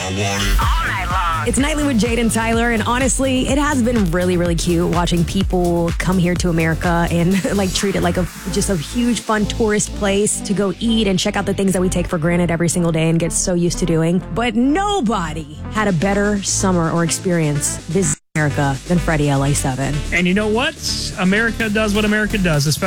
It's Nightly with Jade and Tyler, and honestly, it has been really, really cute watching people come here to America and like treat it like just a huge, fun tourist place to go eat and check out the things that we take for granted every single day and get so used to doing. But nobody had a better summer or experience visiting America than Freddie LA7. And you know what? America does what America does, especially